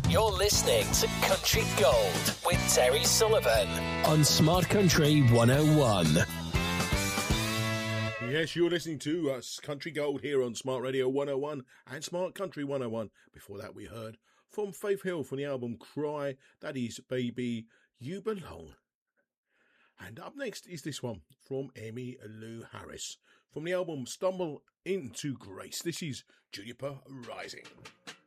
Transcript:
You're listening to Country Gold with Terry Sullivan on Smart Country 101. Yes, you're listening to us, Country Gold, here on Smart Radio 101 and Smart Country 101. Before that, we heard from Faith Hill from the album Cry, that is Baby, You Belong. And up next is this one from Emmylou Harris from the album Stumble Into Grace. This is Juniper Rising.